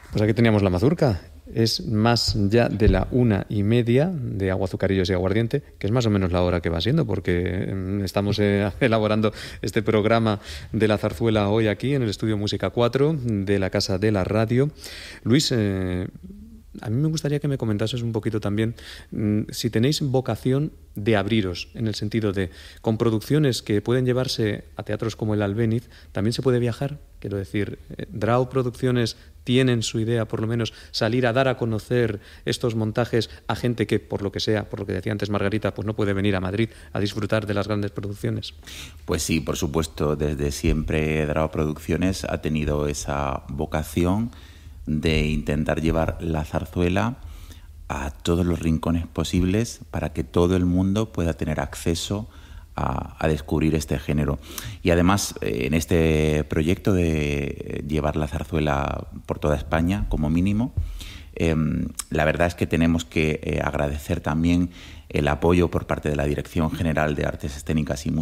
Pues aquí teníamos la mazurca. Es más ya de la 1:30 de Agua, Azucarillos y Aguardiente, que es más o menos la hora que va siendo, porque estamos elaborando este programa de la zarzuela hoy aquí en el Estudio Música 4 de la Casa de la Radio. Luis, a mí me gustaría que me comentases un poquito también si tenéis vocación de abriros, en el sentido de, con producciones que pueden llevarse a teatros como el Albéniz, ¿también se puede viajar? Quiero decir, ¿Drau Producciones tienen su idea, por lo menos, salir a dar a conocer estos montajes a gente que, por lo que sea, por lo que decía antes Margarita, pues no puede venir a Madrid a disfrutar de las grandes producciones? Pues sí, por supuesto, desde siempre Drau Producciones ha tenido esa vocación de intentar llevar la zarzuela a todos los rincones posibles para que todo el mundo pueda tener acceso a descubrir este género. Y además, en este proyecto de llevar la zarzuela por toda España, como mínimo, la verdad es que tenemos que agradecer también el apoyo por parte de la Dirección General de Artes Escénicas y